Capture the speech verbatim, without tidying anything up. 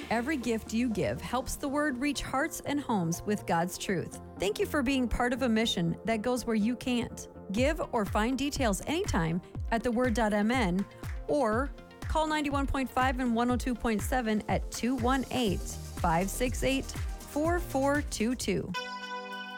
Every gift you give helps the Word reach hearts and homes with God's truth. Thank you for being part of a mission that goes where you can't. Give or find details anytime at the word dot m n or call ninety-one point five and one oh two point seven at two one eight, five six eight, four four two two.